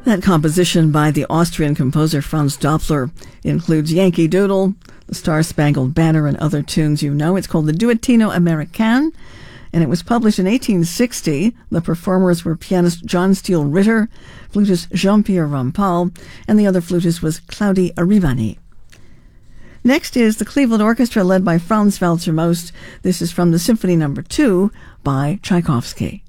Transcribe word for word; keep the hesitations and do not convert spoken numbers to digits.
That composition by the Austrian composer Franz Doppler includes Yankee Doodle, the Star-Spangled Banner, and other tunes you know. It's called the Duettino Americain, and it was published in eighteen sixty. The performers were pianist John Steele Ritter, flutist Jean-Pierre Rampal, and the other flutist was Claude Arrivani. Next is the Cleveland Orchestra led by Franz Walter Most. This is from the Symphony Number two by Tchaikovsky.